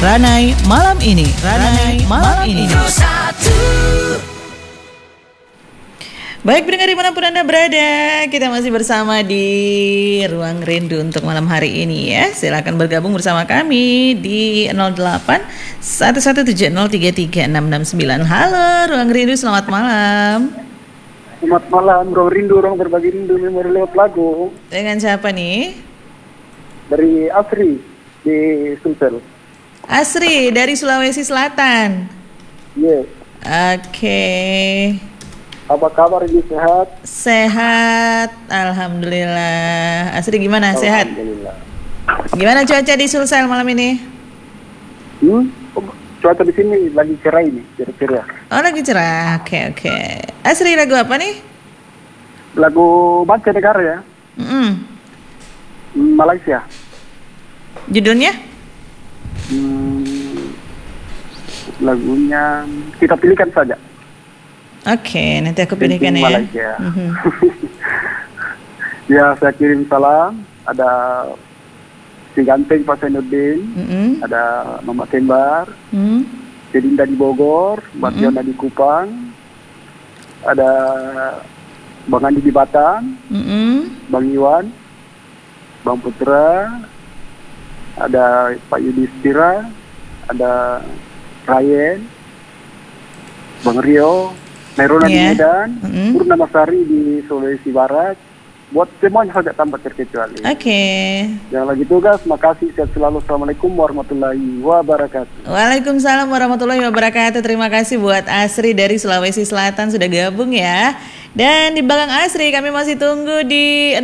Ranai Malam Ini. Ranai Malam Ini. Baik pendengar dimanapun Anda berada, kita masih bersama di Ruang Rindu untuk malam hari ini ya. Silakan bergabung bersama kami di 08 117033 669. Halo Ruang Rindu, selamat malam. Selamat malam, Ruang Rindu, Ruang Berbagi Rindu, memori lewat lagu. Dengan siapa nih? Dari Asri di Sulsel. Asri dari Sulawesi Selatan. Yes. Oke. Apa kabar ini, sehat? Sehat, alhamdulillah. Asri gimana? Sehat? Alhamdulillah. Gimana cuaca di Sulsel malam ini? Cuaca di sini lagi cerah ini, cerah. Oh lagi cerah, oke. Asri lagu apa nih? Lagu mancanegara ya, Malaysia. Judulnya? Lagunya kita pilihkan saja. Oke, nanti aku pilihkan ya. Malaysia. Ya, saya kirim salam. Ada si Ganteng Pak Zainuddin, ada Mama Kembar, Dedinda di Bogor, Mbak Fiona di Kupang, ada Bang Andi di Batam, Bang Iwan, Bang Putra, ada Pak Yudhistira, ada Ryan, Bang Rio, Nerona di Medan, Purna Masari di Sulawesi Barat, buat semuanya saja tanpa terkecuali. Oke. Yang lagi tugas, makasih, sehat selalu. Assalamualaikum warahmatullahi wabarakatuh. Waalaikumsalam warahmatullahi wabarakatuh. Terima kasih buat Asri dari Sulawesi Selatan sudah gabung ya. Dan di belakang Asri kami masih tunggu di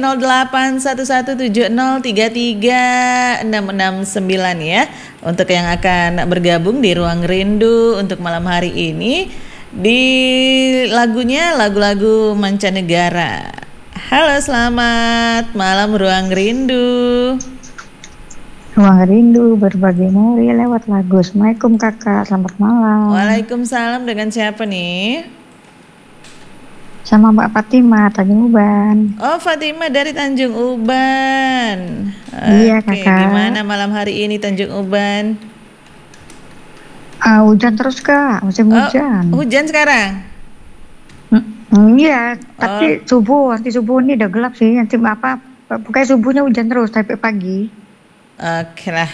08117033 669 ya. Untuk yang akan bergabung di Ruang Rindu untuk malam hari ini. Di lagunya lagu-lagu mancanegara. Halo, selamat malam Ruang Rindu. Ruang Rindu berbagi memori lewat lagu. Assalamualaikum kakak, selamat malam. Waalaikumsalam, dengan siapa nih? Sama Mbak Fatima, Tanjung Uban. Oh, Fatima dari Tanjung Uban. Iya kakak. Gimana malam hari ini Tanjung Uban? Hujan terus kak, musim hujan. Hujan sekarang? Iya, tapi nanti subuh ini udah gelap sih. Nanti pokoknya subuhnya hujan terus sampai pagi. Oke lah.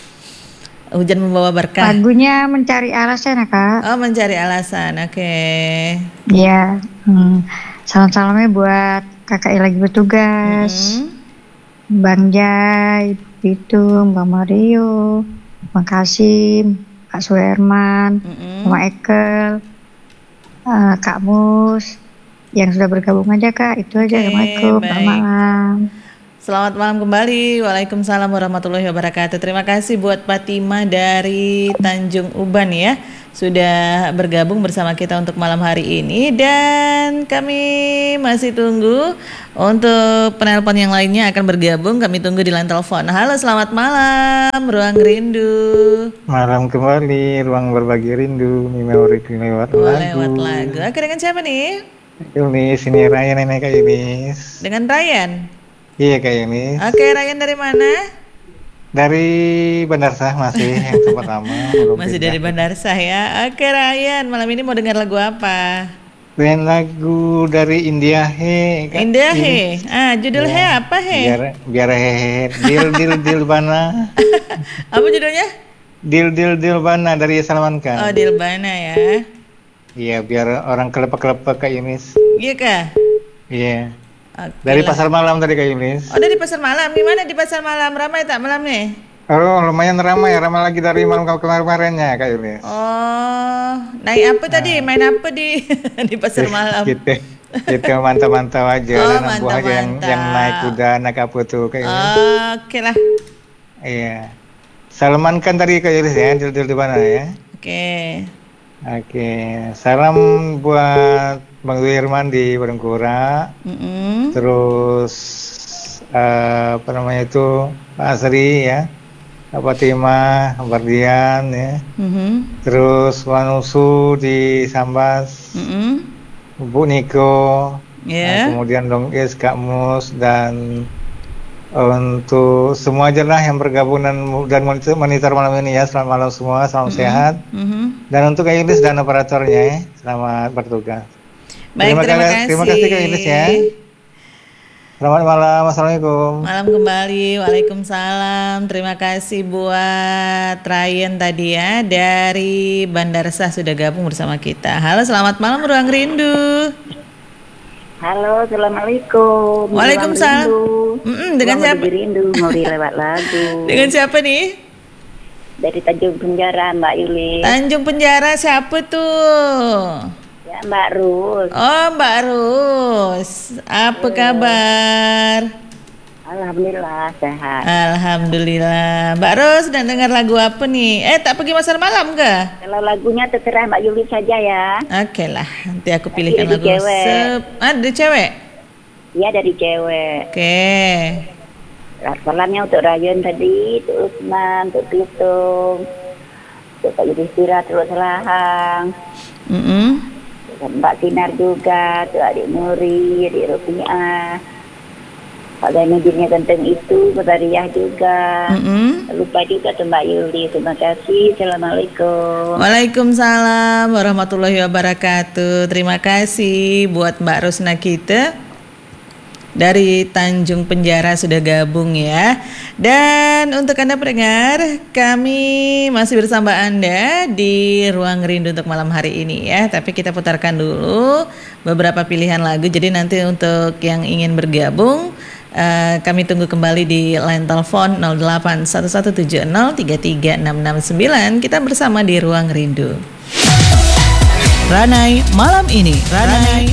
Hujan membawa berkah. Lagunya mencari alasan ya kak. Oh, mencari alasan, oke. Iya. Salam-salamnya buat kakak yang lagi bertugas. Bang Jai, Pitung, Bang Mario, Bang Kasim, Pak Suherman, Mama Ekel, Kak Mus, yang sudah bergabung aja kak, itu aja. Assalamualaikum, selamat malam. Selamat malam kembali. Waalaikumsalam warahmatullahi wabarakatuh. Terima kasih buat Fatima dari Tanjung Uban ya, sudah bergabung bersama kita untuk malam hari ini. Dan kami masih tunggu untuk penelpon yang lainnya akan bergabung. Kami tunggu di line telepon. Halo, selamat malam Ruang Rindu. Malam kembali, Ruang Berbagi Rindu, memori lewat lagu. Oke, dengan siapa nih? Yunis, ini Ryan, nenek Kak Yunis. Dengan Ryan? Iya Kak Yunis. Oke, Ryan dari mana? Dari Bandar Sah masih yang pertama. Masih dari Bandar Sah ya. Oke Ryan, malam ini mau dengar lagu apa? Dan lagu dari India He. India He. Judul He apa He? Biar He. Dil Bana. Apa judulnya? Dil Bana dari Salman Khan. Oh, Dil Bana ya. Iya, biar orang kelepak-kelepak Kak Yunis. Iya kah? Iya. Dari Pasar Malam tadi Kak Yunis. Oh, dari Pasar Malam. Gimana di Pasar Malam? Ramai tak malam nih? Oh, lumayan ramai lagi dari malam kemarinnya Kak Yunis. Oh, naik apa tadi? Main apa di di Pasar Malam? Kita mantap-mantap aja. Anak buah aja yang naik kuda, naik apa tuh Kak Yunis. Oke lah. Iya. Salman kan tadi Kak Yunis ya, di mana ya? Oke. Salam buat Bang Wirman di Bengkura. Terus Pak Asri ya, Pak Fatima, Bardian ya. Terus Wanusu di Sambas. Bu Niko. Kemudian Dong Is, Kak Mus, dan untuk semua aja lah yang bergabung dan monitor malam ini ya. Selamat malam semua, salam sehat. Dan untuk Kak Ilis dan operatornya ya, selamat bertugas. Baik, terima kasih. Terima kasih Kak Ilis ya. Selamat malam, assalamualaikum. Malam kembali, waalaikumsalam. Terima kasih buat Ryan tadi ya dari Bandar Sah sudah gabung bersama kita. Halo, selamat malam Ruang Rindu. Halo, assalamualaikum. Waalaikumsalam. Dengan siapa? Rindu mau lewat lagu. Dengan siapa nih? Dari Tanjung Penjara, Mbak Yuli. Tanjung Penjara siapa tuh? Ya, Mbak Rus. Oh, Mbak Rus. Apa kabar? Alhamdulillah sehat. Alhamdulillah. Mbak Rus dan dengar lagu apa nih? Tak pergi pasar malam kah? Kalau lagunya terserah Mbak Yuli saja ya. Oke lah, nanti aku pilihkan lagu cewek. Ada cewek? Iya, dari cewek. Oke. Salamnya untuk Ryan tadi, untuk Usman, untuk Pitung, untuk Pak Yudhistira, untuk Selahang. Mbak Sinar juga, untuk adik Nuri, adik Rupiah. Pak Zainuddinnya ganteng itu, Pak Tariah juga. Lupa juga tuh Mbak Yuli. Terima kasih. Assalamualaikum. Waalaikumsalam warahmatullahi wabarakatuh. Terima kasih buat Mbak Rusna kita dari Tanjung Penjara sudah gabung ya. Dan untuk Anda pendengar, kami masih bersama Anda di Ruang Rindu untuk malam hari ini ya. Tapi kita putarkan dulu beberapa pilihan lagu. Jadi nanti untuk yang ingin bergabung, kami tunggu kembali di line telepon 081170336669. Kita bersama di Ruang Rindu. Ranai malam ini. Ranai